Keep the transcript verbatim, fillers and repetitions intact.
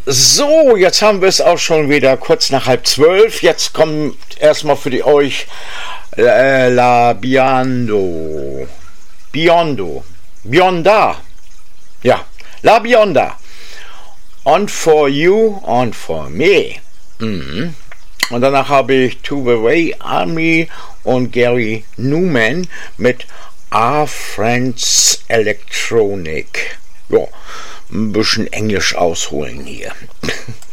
So, jetzt haben wir es auch schon wieder kurz nach halb zwölf. Jetzt kommt erstmal für die euch äh, La Biondo. Biondo. Bionda. Ja, La Bionda. On for you, on for me. Mhm. Und danach habe ich To The Way Army und Gary Newman mit Our Friends Electronic. Ja, ein bisschen Englisch ausholen hier.